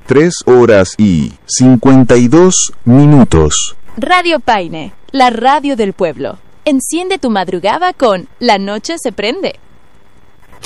3:52. Radio Paine, la radio del pueblo. Enciende tu madrugada con La Noche se prende.